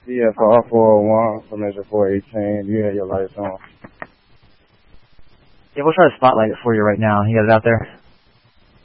Yeah, for R401, for measure 418, you have your lights on. Yeah, we'll try to spotlight it for you right now. You got it out there?